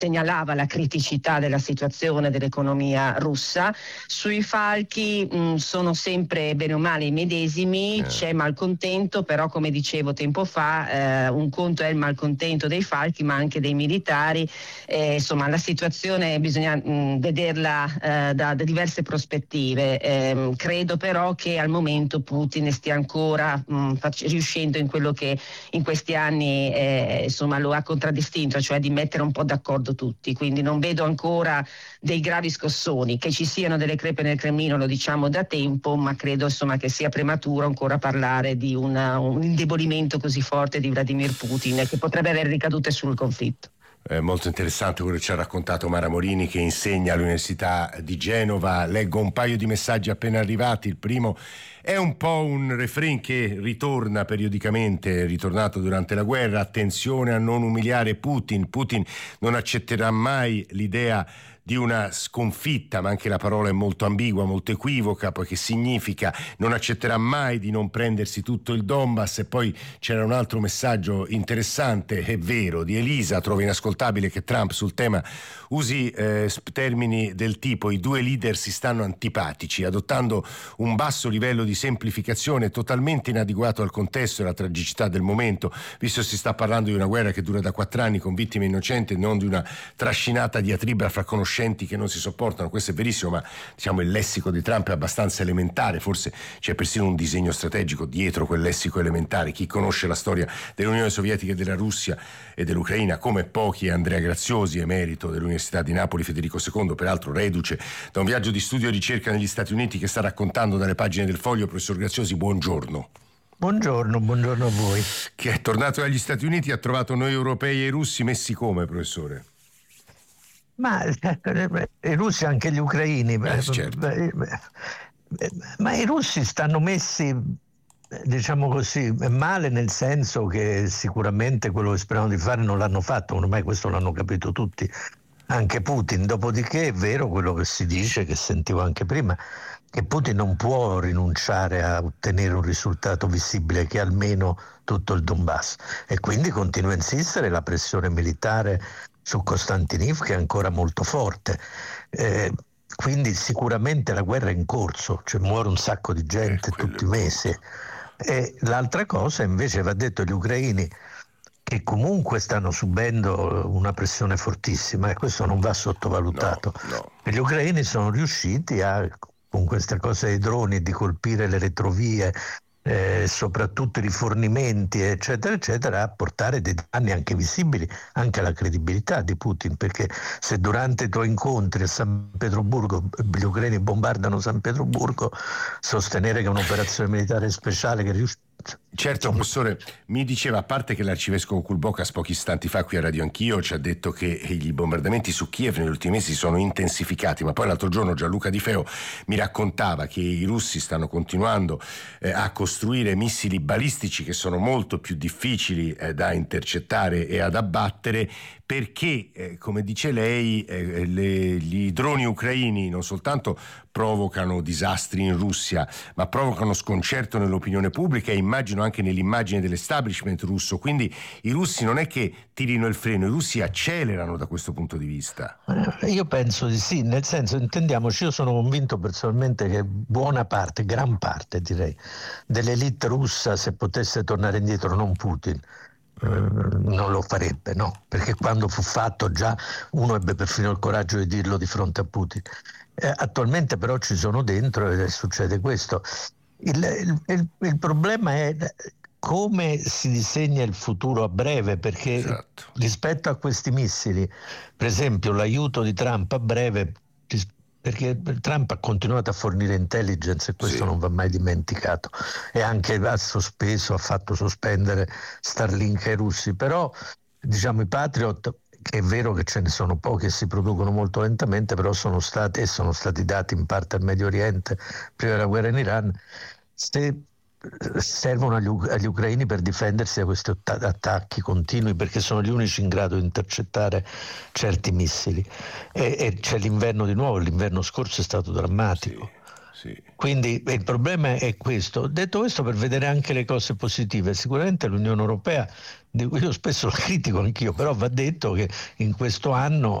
segnalava la criticità della situazione dell'economia russa. Sui falchi sono sempre bene o male i medesimi, c'è malcontento, però come dicevo tempo fa, un conto è il malcontento dei falchi ma anche dei militari, insomma la situazione bisogna vederla da diverse prospettive. Credo però che al momento Putin stia ancora riuscendo in quello che in questi anni insomma lo ha contraddistinto, cioè di mettere un po' d'accordo tutti, quindi non vedo ancora dei gravi scossoni. Che ci siano delle crepe nel Cremlino lo diciamo da tempo, ma credo insomma che sia prematuro ancora parlare di un indebolimento così forte di Vladimir Putin che potrebbe avere ricadute sul conflitto. Molto interessante quello che ci ha raccontato Mara Morini, che insegna all'Università di Genova. Leggo un paio di messaggi appena arrivati. Il primo è un po' un refrain che ritorna periodicamente, è ritornato durante la guerra: attenzione a non umiliare Putin. Putin non accetterà mai l'idea di una sconfitta, ma anche la parola è molto ambigua, molto equivoca, poiché significa non accetterà mai di non prendersi tutto il Donbass. E poi c'era un altro messaggio interessante, è vero, di Elisa: trova inascoltabile che Trump sul tema usi termini del tipo i due leader si stanno antipatici, adottando un basso livello di semplificazione totalmente inadeguato al contesto e alla tragicità del momento, visto si sta parlando di una guerra che dura da 4 anni con vittime innocenti e non di una trascinata diatriba fra conoscenti che non si sopportano. Questo è verissimo, ma diciamo il lessico di Trump è abbastanza elementare, forse c'è persino un disegno strategico dietro quel lessico elementare. Chi conosce la storia dell'Unione Sovietica e della Russia e dell'Ucraina come pochi è Andrea Graziosi, emerito dell'Università di Napoli Federico II, peraltro reduce da un viaggio di studio e ricerca negli Stati Uniti, che sta raccontando dalle pagine del Foglio. Professor Graziosi, buongiorno. Buongiorno a voi. Che è tornato dagli Stati Uniti, ha trovato noi europei e i russi messi come, professore? Ma i russi, anche gli ucraini, certo. Ma i russi stanno messi, diciamo così, male, nel senso che sicuramente quello che speravano di fare non l'hanno fatto, ormai questo l'hanno capito tutti, anche Putin. Dopodiché è vero quello che si dice, che sentivo anche prima, che Putin non può rinunciare a ottenere un risultato visibile che è almeno tutto il Donbass, e quindi continua a insistere. La pressione militare su Kostantinivka è ancora molto forte, quindi sicuramente la guerra è in corso, cioè muore un sacco di gente tutti i mesi. E l'altra cosa invece va detto agli ucraini, che comunque stanno subendo una pressione fortissima, e questo non va sottovalutato. No. Gli ucraini sono riusciti con questa cosa dei droni, di colpire le retrovie, soprattutto i rifornimenti, eccetera eccetera, a portare dei danni anche visibili anche alla credibilità di Putin, perché se durante i tuoi incontri a San Pietroburgo gli ucraini bombardano San Pietroburgo, sostenere che è un'operazione militare speciale che riuscì. Certo, professore, mi diceva, a parte che l'arcivescovo Kulbokas pochi istanti fa qui a Radio Anch'io ci ha detto che i bombardamenti su Kiev negli ultimi mesi sono intensificati, ma poi l'altro giorno Gianluca Di Feo mi raccontava che i russi stanno continuando a costruire missili balistici che sono molto più difficili da intercettare e ad abbattere, perché, come dice lei, gli droni ucraini non soltanto provocano disastri in Russia, ma provocano sconcerto nell'opinione pubblica e immagino anche nell'immagine dell'establishment russo. Quindi i russi non è che tirino il freno, i russi accelerano da questo punto di vista. Io penso di sì, nel senso, intendiamoci, io sono convinto personalmente che gran parte direi, dell'elite russa, se potesse tornare indietro, non Putin, non lo farebbe, no? Perché quando fu fatto già uno ebbe perfino il coraggio di dirlo di fronte a Putin. Attualmente però ci sono dentro e succede questo. Il problema è come si disegna il futuro a breve, perché esatto. Rispetto a questi missili, per esempio l'aiuto di Trump a breve, perché Trump ha continuato a fornire intelligence e questo non va mai dimenticato, e anche ha fatto sospendere Starlink ai russi, però diciamo i Patriot, che è vero che ce ne sono pochi e si producono molto lentamente, però sono stati dati in parte al Medio Oriente prima della guerra in Iran, servono agli ucraini per difendersi da questi attacchi continui, perché sono gli unici in grado di intercettare certi missili, e c'è l'inverno di nuovo. L'inverno scorso è stato drammatico. Quindi il problema è questo. Detto questo, per vedere anche le cose positive, sicuramente l'Unione Europea, di cui io spesso la critico anch'io, però va detto che in questo anno